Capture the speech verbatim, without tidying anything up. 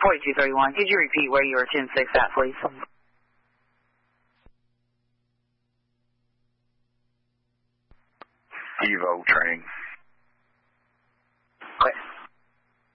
forty-two thirty-one. Could you repeat where you were ten six at, please? Evo train.